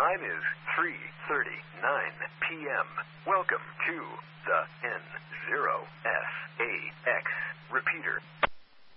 time is 3:39 p.m. Welcome to the N0SAX Repeater.